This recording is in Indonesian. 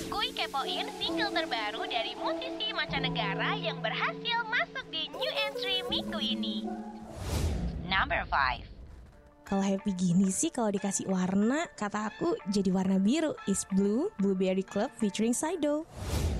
Kuy kepoin single terbaru dari musisi mancanegara yang berhasil masuk di new entry minggu ini. Number 5. Kalau happy gini sih kalau dikasih warna, kata aku jadi warna biru. Is Blue, Blueberry Club featuring Saido.